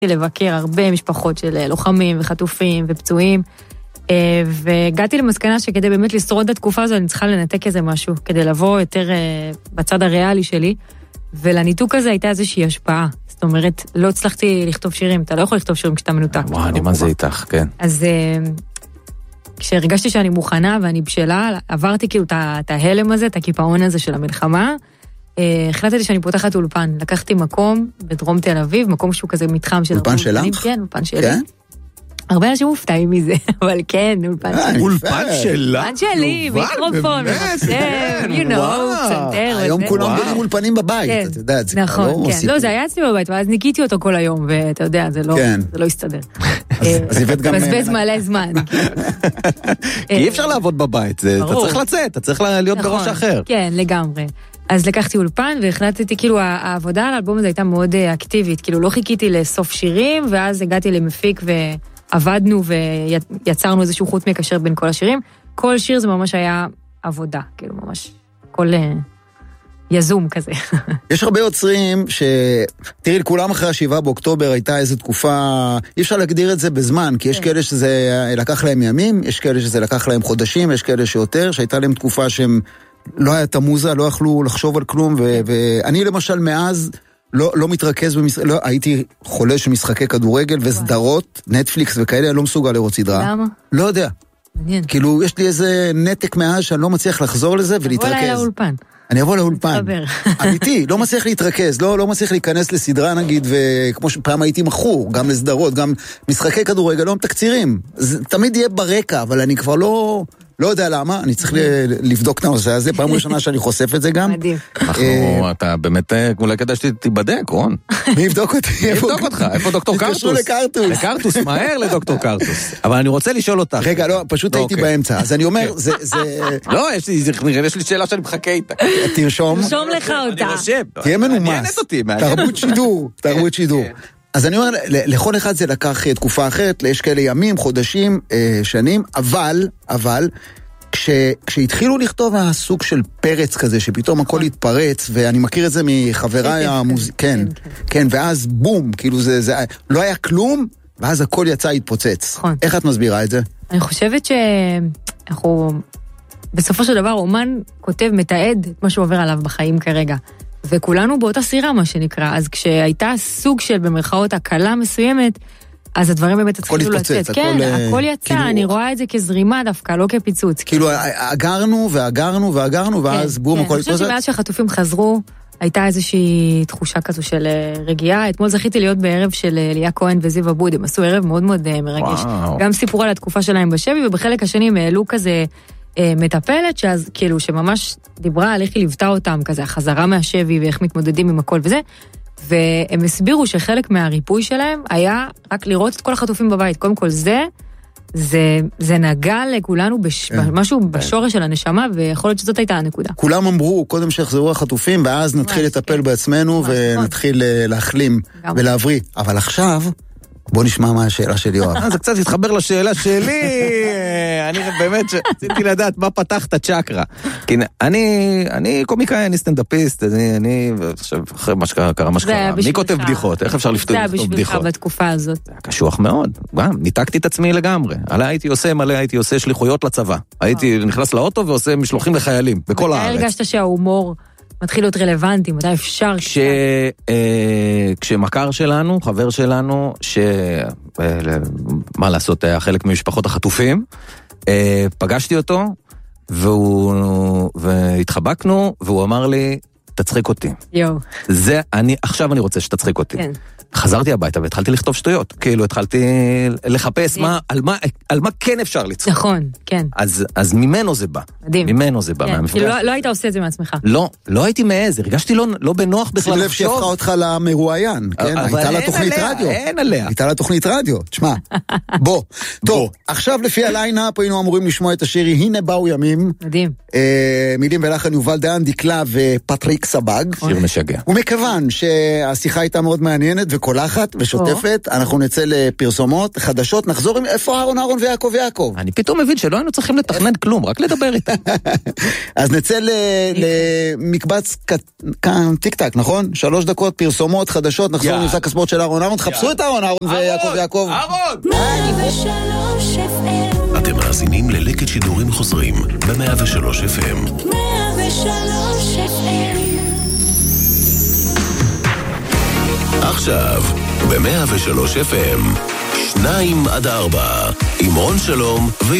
לבקר הרבה משפחות של לוחמים וחטופים ופצועים, והגעתי למסקנה שכדי באמת לשרוד את התקופה הזו, אני צריכה לנתק איזה משהו, כדי לבוא יותר בצד הריאלי שלי, ולניתוק הזה הייתה איזושהי השפעה. זאת אומרת, לא הצלחתי לכתוב שירים, אתה לא יכול לכתוב שירים כשאתה מנותק. וואו, אני מה זה איתך, כן. אז כשהרגשתי שאני מוכנה ואני בשלה, עברתי כאילו את ההלם הזה, את הקיפאון הזה של המלחמה, החלטתי שאני פותחת אולפן. לקחתי מקום בדרום תל אביב, מקום שהוא כזה מתחם של... אולפן שלך? כן, אולפן שלי. הרבה אנשים מופתעים מזה, אבל כן, אולפן שלי. אולפן שלה? אולפן שלי, מיקרופון, מחשב, פסנתר. היום כולם בונים אולפנים בבית, אתה יודע, זה נכון, כן. לא, זה היה אצלי בבית, ואז ניקיתי אותו כל היום, ואתה יודע, זה לא הסתדר. בזבז מלא זמן. כי אי אפשר לעבוד בבית, אתה צריך לצאת, אתה צריך להיות בראש אחר. כן, לגמרי. אז לקחתי אולפן והחלטתי, כאילו העבודה על האלבום הזה הייתה מאוד אקטיבית, כאילו לא חיכיתי לסוף שירים, ואז הגעתי למפיק ועבדנו ויצרנו איזשהו חוט מקשר בין כל השירים. כל שיר זה ממש היה עבודה, כאילו ממש כל יזום כזה. יש הרבה יוצרים תראי, לכולם אחרי 7 באוקטובר הייתה איזו תקופה, אי אפשר להגדיר את זה בזמן, כי יש כאלה שזה לקח להם ימים, יש כאלה שזה לקח להם חודשים, יש כאלה שיותר, שהייתה להם תקופה שהם לא היה את המוזה, לא יכלו לחשוב על כלום, ואני למשל מאז לא מתרכז הייתי חולה של משחקי כדורגל וסדרות, נטפליקס וכאלה, אני לא מסוגל לראות סדרה. למה? לא יודע. מעניין. כאילו, יש לי איזה נתק מאז שאני לא מצליח לחזור לזה ולהתרכז. תבוא לאולפן. אני אבוא לאולפן. אמיתי, לא מצליח להתרכז, לא מצליח להיכנס לסדרה נגיד, וכמו שפעם הייתי מכור, גם לסדרות, גם משחקי כדורגל, לא מתקצירים. זה תמיד יהיה ברקע, אבל אני כבר לא יודע למה, אני צריך לבדוק את הנושא הזה, פעם ראשונה שאני חושף את זה גם. מדהים. אתה באמת, אולי כדאי שתיבדק, רון. מי יבדוק אותי? מי יבדוק אותך? איפה דוקטור קרטוס? תתקשרו לקרטוס. לקרטוס, מהר לדוקטור קרטוס. אבל אני רוצה לשאול אותך. רגע, לא, פשוט הייתי באמצע. אז אני אומר, זה... לא, יש לי שאלה שאני מחכה איתה. תרשום. תרשום לך אותה. אני רושם. תהיה מנומס. תרבות שידור. אז אני אומר, לכל אחד זה לקח תקופה אחרת, יש כאלה ימים, חודשים, שנים, אבל, כשהתחילו לכתוב הסוג של פרץ כזה, שפתאום הכל התפרץ, ואני מכיר את זה מחבריי כן, ואז בום, כאילו זה לא היה כלום, ואז הכל יצא התפוצץ. איך את מסבירה את זה? אני חושבת שאנחנו, בסופו של דבר, אומן כותב, מתעד את מה שעובר עליו בחיים כרגע. וכולנו באותה סירה, מה שנקרא. אז כשהייתה סוג של במרכאות הקלה מסוימת, אז הדברים באמת התחילו לצאת. כן, הכל יצא, אני רואה את זה כזרימה דווקא, לא כפיצוץ. כאילו, אגרנו, ואז בום, הכל התפוצץ. אני חושבת שמאז שהחטופים חזרו, הייתה איזושהי תחושה כזו של רגיעה. אתמול זכיתי להיות בערב של ליה כהן וזיו אבוד, הם עשו ערב מאוד מאוד מרגש. גם סיפרו על התקופה שלהם בשבי, ובחלק השני הם העלו כזה מטפלת, שאז כאילו שממש דיברה על איך היא ליוותה אותם, כזה החזרה מהשבי ואיך מתמודדים עם הכל וזה, והם הסבירו שחלק מהריפוי שלהם היה רק לראות את כל החטופים בבית. קודם כל זה נגע לכולנו משהו בשורש של הנשמה, ויכול להיות שזאת הייתה הנקודה. כולם אמרו, קודם שיחזרו החטופים, ואז נתחיל לטפל בעצמנו, ונתחיל להחלים ולהבריא. אבל עכשיו בוא נשמע מה השאלה של יואב. זה קצת התחבר לשאלה שלי. אני באמת רציתי לדעת מה פתח את הצ'קרה. כי אני קומיקאי, אני סטנדאפיסט, אני אחרי מה שקרה, מי כותב בדיחות? איך אפשר לכתוב בדיחות? זה היה בשבילך בתקופה הזאת. זה היה קשוח מאוד. ניתקתי את עצמי לגמרי. מלא הייתי עושה שליחויות לצבא. הייתי נכנס לאוטו ועושה משלוחים לחיילים, בכל הארץ. הרגשת שההומור מתחיל להיות רלוונטי, מתי אפשר? כשמכר שלנו, חבר שלנו, מה לעשות, היה חלק ממשפחות החטופים, פגשתי אותו, והתחבקנו, והוא אמר לי, תצחיק אותי. עכשיו אני רוצה שתצחיק אותי. כן. חזרתי הביתה והתחלתי לכתוב שטויות. כאילו התחלתי לחפש על מה כן אפשר לצחוק. נכון, כן. אז ממנו זה בא. מדהים. ממנו זה בא. כאילו לא היית עושה את זה מעצמך. לא הייתי מעז, הרגשתי לא בנוח בכלל. שים לב שהפכה אותך למרואיין, כן? הייתה לה תוכנית רדיו. אין עליה. הייתה לה תוכנית רדיו, תשמע. בוא. טוב, עכשיו לפי הליינאפ היינו אמורים לשמוע את השיר הנה באו ימים. מדהים. מילים ולחן יובל דיין, דקלה ופטריק סבג. שיר משגע. ומכיוון שהשיחה הייתה מאוד מעניינת וקולחת ושוטפת, אנחנו נצא לפרסומות, חדשות, נחזור עם איפה אהרון ויעקב. אני פתאום מבין שלא היינו צריכים לתכנן כלום, רק לדבר איתה. אז נצא למקבץ טיק טק, נכון? 3 דקות, פרסומות, חדשות, נחזור למשחק הספורט של אהרון. אהרון, תחפשו את אהרון ויעקב. אהרון! 103 FM. אתם מאזינים ללקט שידורים חוזרים ב-103 FM. 103 FM. עכשיו, ב-103 FM, 2-4, עם רון שלום